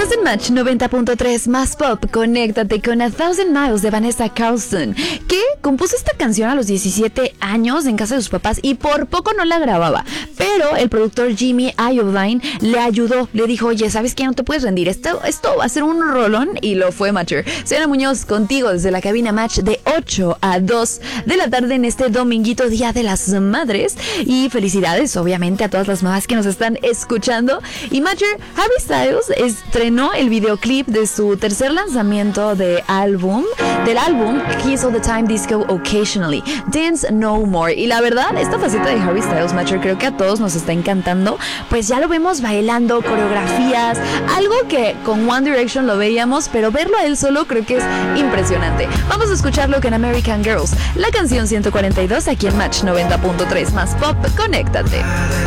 Estás en Match 90.3 más pop. Conéctate con A Thousand Miles de Vanessa Carlton, que compuso esta canción a los 17 años en casa de sus papás y por poco no la grababa. Pero el productor Jimmy Iovine le ayudó, le dijo, oye, ¿sabes qué? No te puedes rendir, esto va a ser un rolón, y lo fue, Matcher. Selena Muñoz contigo desde la cabina Match de 8 a 2 de la tarde en este dominguito, Día de las Madres. Y felicidades, obviamente, a todas las mamás que nos están escuchando. Y Matcher, Harry Styles estrenó el videoclip de su tercer lanzamiento del álbum Kiss All the Time Disco Occasionally, Dance No More. Y la verdad, esta faceta de Harry Styles, Matcher, creo que a todos nos está encantando. Pues ya lo vemos bailando, coreografías, algo que con One Direction lo veíamos, pero verlo a él solo creo que es impresionante. Vamos a escucharlo con American Girls, la canción 142 aquí en Match 90.3 más pop. Conéctate.